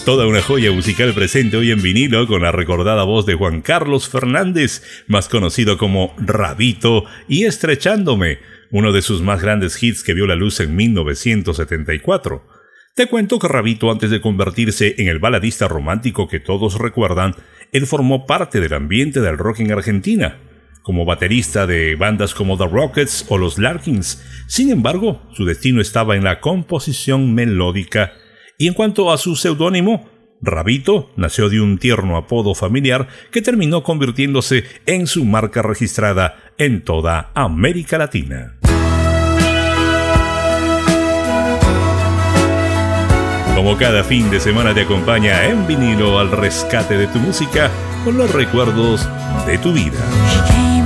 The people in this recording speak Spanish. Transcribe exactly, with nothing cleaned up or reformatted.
Toda una joya musical presente hoy en vinilo con la recordada voz de Juan Carlos Fernández, más conocido como Rabito, y Estrechándome, uno de sus más grandes hits que vio la luz en mil novecientos setenta y cuatro. Te cuento que Rabito, antes de convertirse en el baladista romántico que todos recuerdan, él formó parte del ambiente del rock en Argentina, como baterista de bandas como The Rockets o los Larkins. Sin embargo, su destino estaba en la composición melódica. Y en cuanto a su seudónimo, Rabito nació de un tierno apodo familiar que terminó convirtiéndose en su marca registrada en toda América Latina. Como cada fin de semana te acompaña en vinilo al rescate de tu música con los recuerdos de tu vida.